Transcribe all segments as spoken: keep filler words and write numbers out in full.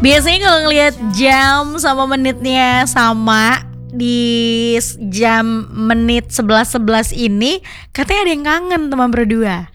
Biasanya kalau ngelihat jam sama menitnya sama di s- jam menit sebelas sebelas ini, katanya ada yang kangen teman berdua.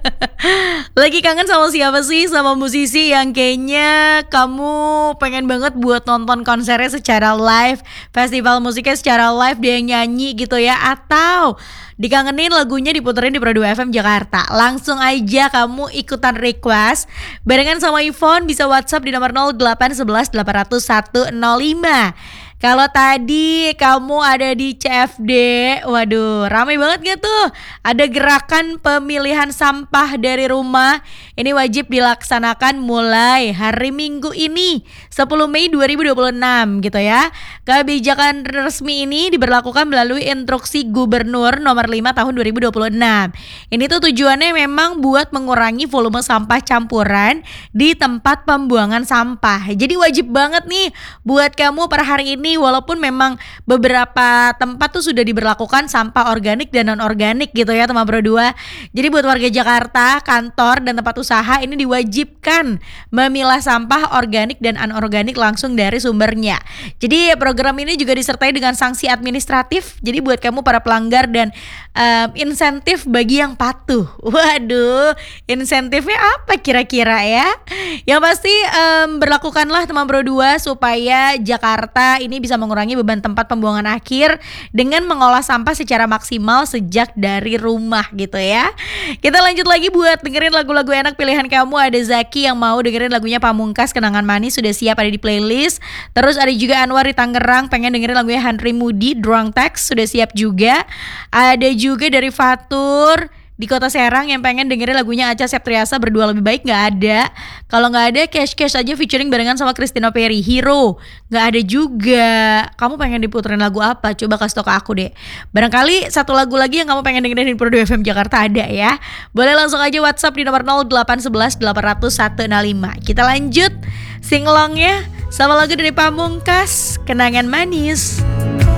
Lagi kangen sama siapa sih? Sama musisi yang kayaknya kamu pengen banget buat nonton konsernya secara live, festival musiknya secara live, dia yang nyanyi gitu ya. Atau dikangenin lagunya diputerin di Pro dua F M Jakarta. Langsung aja kamu ikutan request barengan sama Yvonne, bisa WhatsApp di nomor nol delapan satu satu delapan nol satu nol lima. Kalau tadi kamu ada di C F D, waduh ramai banget gak tuh? Ada gerakan pemilihan sampah dari rumah. Ini wajib dilaksanakan mulai hari Minggu ini, sepuluh Mei dua ribu dua puluh enam gitu ya. Kebijakan resmi ini diberlakukan melalui instruksi Gubernur nomor lima tahun dua ribu dua puluh enam. Ini tuh tujuannya memang buat mengurangi volume sampah campuran di tempat pembuangan sampah. Jadi wajib banget nih buat kamu per hari ini, walaupun memang beberapa tempat tuh sudah diberlakukan sampah organik dan non organik gitu ya teman Pro dua. Jadi buat warga Jakarta, kantor dan tempat usaha ini diwajibkan memilah sampah organik dan anorganik langsung dari sumbernya. Jadi program ini juga disertai dengan sanksi administratif. Jadi buat kamu para pelanggar dan um, insentif bagi yang patuh. Waduh, insentifnya apa kira-kira ya? Yang pasti um, berlakukanlah teman Pro dua supaya Jakarta ini bisa mengurangi beban tempat pembuangan akhir dengan mengolah sampah secara maksimal sejak dari rumah gitu ya. Kita lanjut lagi buat dengerin lagu-lagu enak pilihan kamu. Ada Zaki yang mau dengerin lagunya Pamungkas, Kenangan Manis, sudah siap ada di playlist. Terus ada juga Anwar di Tangerang pengen dengerin lagunya Henry Moody, Drunk Text, sudah siap juga. Ada juga dari Fatur di Kota Serang yang pengen dengerin lagunya Acha Septriasa, Berdua Lebih Baik, nggak ada. Kalau nggak ada, Cash Cash aja featuring barengan sama Christina Perry, Hero, nggak ada juga. Kamu pengen diputerin lagu apa? Coba kasih tau ke aku deh. Barangkali satu lagu lagi yang kamu pengen dengerin di Pro dua F M Jakarta ada ya. Boleh langsung aja WhatsApp di nomor nol delapan satu satu delapan nol satu nol lima. Kita lanjut singlongnya sama lagu dari Pamungkas, Kenangan Manis.